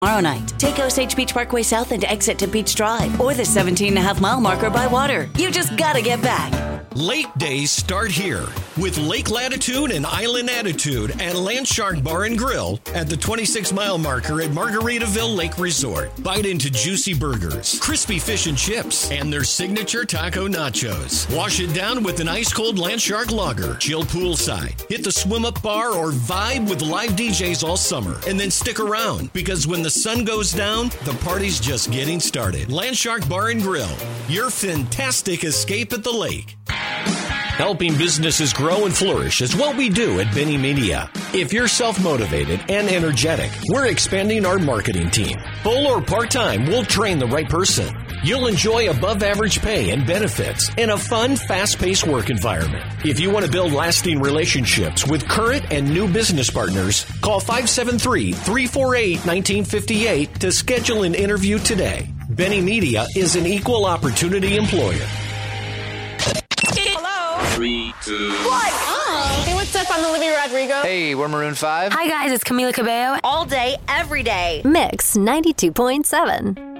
Tomorrow night, take Osage Beach Parkway South and exit to Beach Drive or the 17.5-mile marker by water. You just gotta get back. Lake days start here with Lake Latitude and Island Attitude at Landshark Bar and Grill at the 26-mile marker at Margaritaville Lake Resort. Bite into juicy burgers, crispy fish and chips, and their signature taco nachos. Wash it down with an ice-cold Landshark lager. Chill poolside, hit the swim-up bar, or vibe with live DJs all summer. And then stick around, because when the sun goes down, the party's just getting started. Landshark Bar and Grill, your fantastic escape at the lake. Helping businesses grow and flourish is what we do at Benny Media. If you're self-motivated and energetic, we're expanding our marketing team. Full or part-time, we'll train the right person. You'll enjoy above-average pay and benefits in a fun, fast-paced work environment. If you want to build lasting relationships with current and new business partners, call 573-348-1958 to schedule an interview today. Benny Media is an equal opportunity employer. 3, 2, 1. Oh. Hey, what's up? I'm Olivia Rodrigo. Hey, we're Maroon 5. Hi, guys. It's Camila Cabello. All day, every day. Mix 92.7.